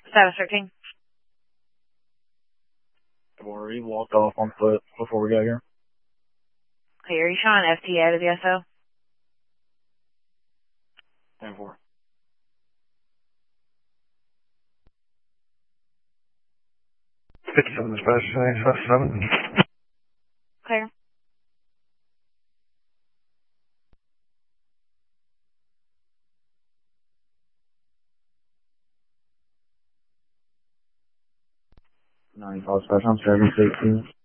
Status 13. He walked off on foot before we got here. Okay, are you showing FT out of the SO? 10-4. 57 dispatch, 7. Clear. Dispatch, I'm 7-16.